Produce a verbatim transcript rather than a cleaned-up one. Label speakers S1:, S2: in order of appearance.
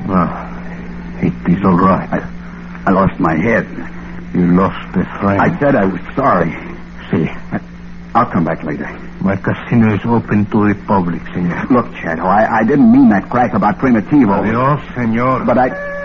S1: Well, it is all right.
S2: I, I lost my head.
S1: You lost a friend.
S2: I said I was sorry.
S1: See.
S2: I, I'll come back later.
S1: My casino is open to the public, senor.
S2: Look, Shadow, I, I didn't mean that crack about Primitivo.
S1: Adios, senor.
S2: But I...